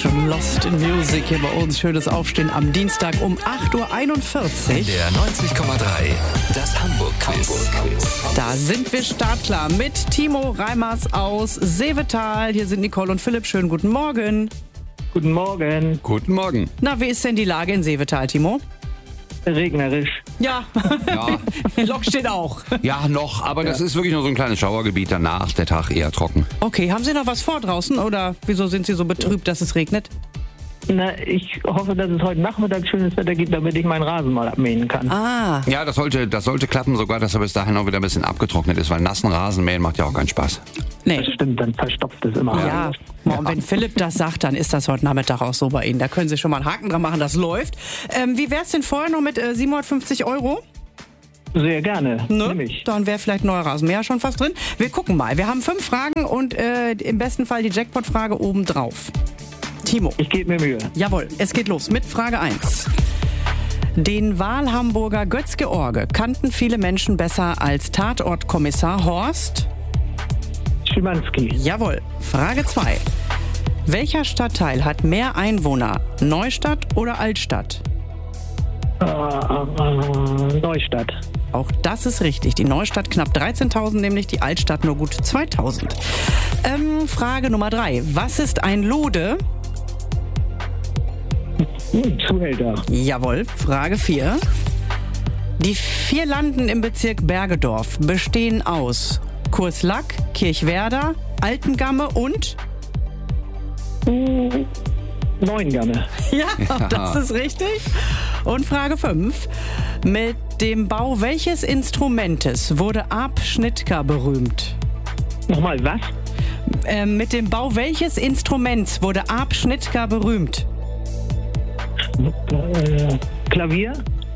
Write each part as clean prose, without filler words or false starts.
schon Lost in Music hier bei uns. Schönes Aufstehen am Dienstag um 8.41 Uhr. Der 90,3, das Hamburg-Quiz. Da sind wir startklar mit Timo Reimers aus Seevetal. Hier sind Nicole und Philipp. Schönen guten Morgen. Guten Morgen. Guten Morgen. Na, wie ist denn die Lage in Seevetal, Timo? Regnerisch. Ja, Ja, Lok steht auch. ja noch, aber das ist wirklich nur so ein kleines Schauergebiet. Danach der Tag eher trocken. Okay, haben Sie noch was vor draußen oder wieso sind Sie so betrübt, dass es regnet? Na, ich hoffe, dass es heute Nachmittag schönes Wetter gibt, damit ich meinen Rasen mal abmähen kann. Ah, Ja, das sollte klappen, sogar, dass er bis dahin auch wieder ein bisschen abgetrocknet ist, weil nassen Rasenmähen macht ja auch keinen Spaß. nee. Das stimmt, dann verstopft es immer. Ja, und wenn Philipp das sagt, dann ist das heute Nachmittag auch so bei Ihnen. Da können Sie schon mal einen Haken dran machen, das läuft. Wie wär's denn vorher noch mit 750 €? Sehr gerne. Ne? Nimm ich. Dann wäre vielleicht ein neuer Rasenmäher schon fast drin. Wir gucken mal. Wir haben 5 Fragen und im besten Fall die Jackpot-Frage obendrauf. Timo. Ich gebe mir Mühe. Jawohl, es geht los mit Frage 1. Den Wahlhamburger Götz-George kannten viele Menschen besser als Tatortkommissar Horst. Schimanski. Jawohl. Frage 2. Welcher Stadtteil hat mehr Einwohner? Neustadt oder Altstadt? Neustadt. Auch das ist richtig. Die Neustadt knapp 13.000, nämlich die Altstadt nur gut 2.000. Frage Nummer 3. Was ist ein Lode? Zuhälter. Jawohl. Frage 4. Die 4 Landen im Bezirk Bergedorf bestehen aus Kurslack, Kirchwerder, Altengamme und... Neuengamme. Ja, das ist richtig. Und Frage 5. Mit dem Bau welches Instrumentes wurde Arp Schnitger berühmt? Nochmal, was? Mit dem Bau welches Instruments wurde Arp Schnitger berühmt? Klavier?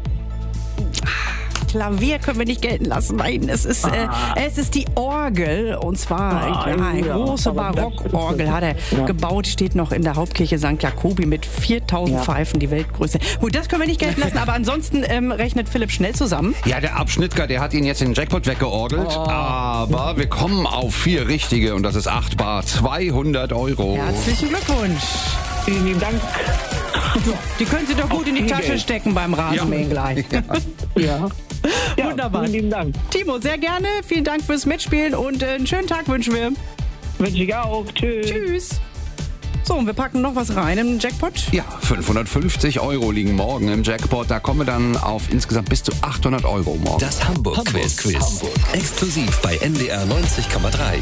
Klavier können wir nicht gelten lassen. Nein, es ist die Orgel. Und zwar eine große aber das Barockorgel hat er gebaut. Steht noch in der Hauptkirche St. Jakobi mit 4000 Pfeifen, die Weltgröße. Gut, das können wir nicht gelten lassen. Aber ansonsten rechnet Philipp schnell zusammen. Ja, der Abschnittger, der hat ihn jetzt in den Jackpot weggeorgelt. Aber wir kommen auf 4 richtige und das ist 8 bar. 200 €. Herzlichen Glückwunsch. Vielen lieben Dank. Die können Sie doch gut in die viel Tasche Geld. stecken beim Rasenmähen gleich. Ja. Wunderbar. Vielen lieben Dank. Timo, sehr gerne. Vielen Dank fürs Mitspielen und einen schönen Tag wünschen wir. Wünsche ich auch. Tschüss. Tschüss. So, und wir packen noch was rein im Jackpot. Ja, 550 € liegen morgen im Jackpot. Da kommen wir dann auf insgesamt bis zu 800 € morgen. Das Hamburg-Quiz. Exklusiv bei NDR 90,3.